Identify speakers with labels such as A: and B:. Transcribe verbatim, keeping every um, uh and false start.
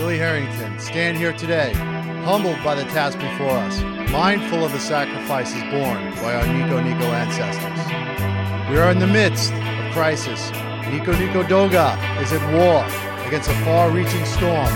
A: Billy Harrington, stand here today, humbled by the task before us, mindful of the sacrifices borne by our Nico Nico ancestors. We are in the midst of crisis. Nico Nico Doga is at war against a far-reaching storm